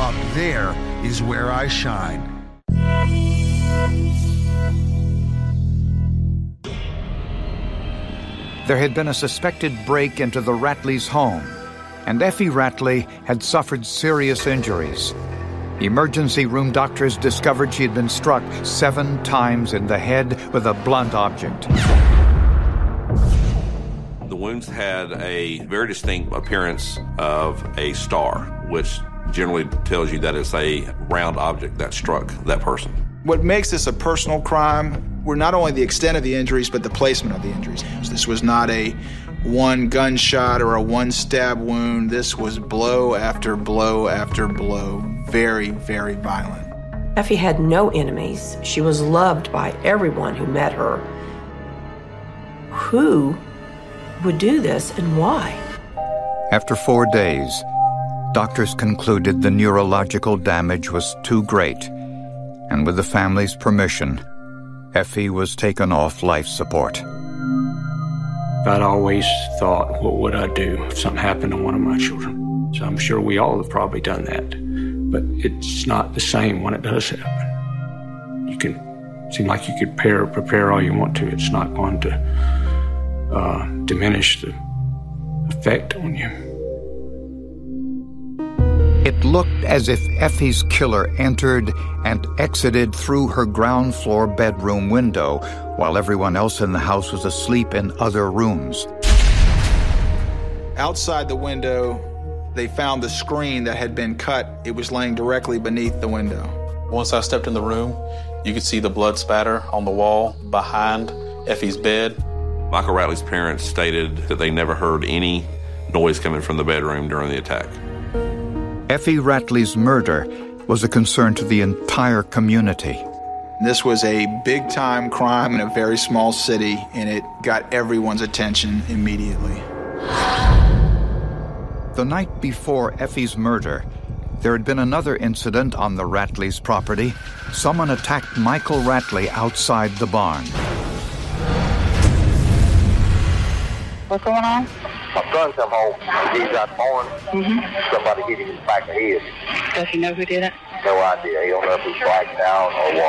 Up there is where I shine. There had been a suspected break into the Ratleys' home, and Effie Ratley had suffered serious injuries. Emergency room doctors discovered she had been struck 7 times in the head with a blunt object. The wounds had a very distinct appearance of a star, which generally tells you that it's a round object that struck that person. What makes this a personal crime were not only the extent of the injuries, but the placement of the injuries. This was not a one gunshot or a one stab wound. This was blow after blow after blow. Very, very violent. Effie had no enemies. She was loved by everyone who met her. Who would do this and why? After 4 days, doctors concluded the neurological damage was too great, and with the family's permission, Effie was taken off life support. I'd always thought, what would I do if something happened to one of my children? So I'm sure we all have probably done that. But it's not the same when it does happen. You can seem like you could prepare all you want to. It's not going to diminish the effect on you. It looked as if Effie's killer entered and exited through her ground floor bedroom window while everyone else in the house was asleep in other rooms. Outside the window, they found the screen that had been cut. It was laying directly beneath the window. Once I stepped in the room, you could see the blood spatter on the wall behind Effie's bed. Michael Ratley's parents stated that they never heard any noise coming from the bedroom during the attack. Effie Ratley's murder was a concern to the entire community. This was a big-time crime in a very small city, and it got everyone's attention immediately. The night before Effie's murder, there had been another incident on the Ratleys' property. Someone attacked Michael Ratley outside the barn. What's going on? My son come home. He's out born. Somebody hit him in the back of the head. Does he know who did it? No idea. He don't know if he's blacked out or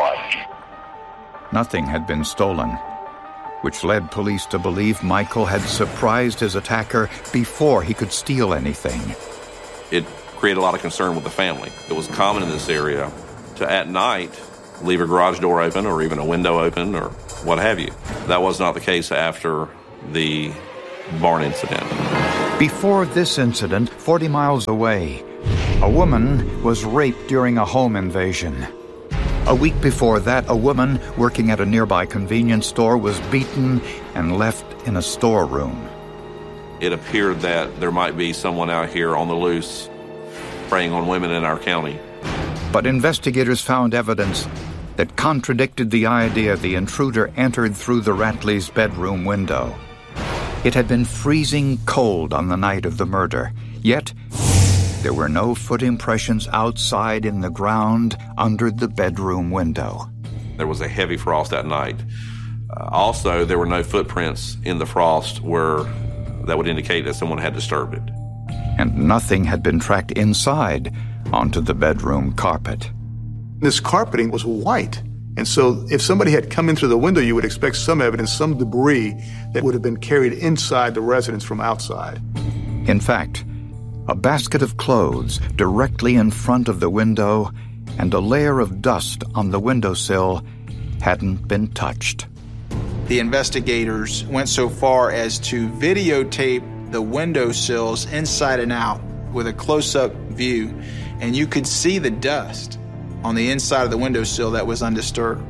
what. Nothing had been stolen, which led police to believe Michael had surprised his attacker before he could steal anything. It created a lot of concern with the family. It was common in this area to, at night, leave a garage door open or even a window open or what have you. That was not the case after the barn incident. Before this incident, 40 miles away, a woman was raped during a home invasion. A week before that, a woman working at a nearby convenience store was beaten and left in a storeroom. It appeared that there might be someone out here on the loose preying on women in our county. But investigators found evidence that contradicted the idea the intruder entered through the Ratleys' bedroom window. It had been freezing cold on the night of the murder, yet there were no foot impressions outside in the ground under the bedroom window. There was a heavy frost that night. Also, there were no footprints in the frost that would indicate that someone had disturbed it. And nothing had been tracked inside onto the bedroom carpet. This carpeting was white. And so if somebody had come in through the window, you would expect some evidence, some debris that would have been carried inside the residence from outside. In fact, a basket of clothes directly in front of the window and a layer of dust on the windowsill hadn't been touched. The investigators went so far as to videotape the windowsills inside and out with a close-up view, and you could see the dust on the inside of the windowsill that was undisturbed.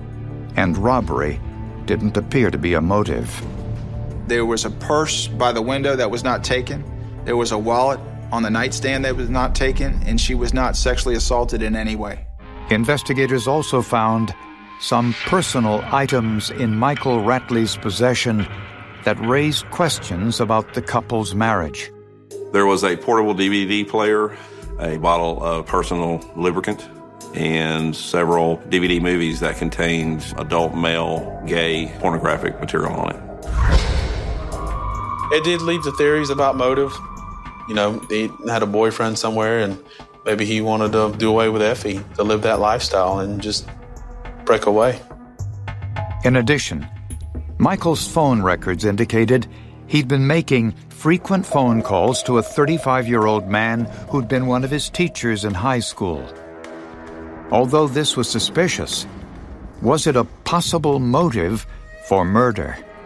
And robbery didn't appear to be a motive. There was a purse by the window that was not taken. There was a wallet on the nightstand that was not taken, and she was not sexually assaulted in any way. Investigators also found some personal items in Michael Ratley's possession that raised questions about the couple's marriage. There was a portable DVD player, a bottle of personal lubricant, and several DVD movies that contained adult male, gay, pornographic material on it. It did lead to theories about motive. You know, he had a boyfriend somewhere and Maybe he wanted to do away with Effie, to live that lifestyle and just break away. In addition, Michael's phone records indicated he'd been making frequent phone calls to a 35-year-old man who'd been one of his teachers in high school. Although this was suspicious, was it a possible motive for murder?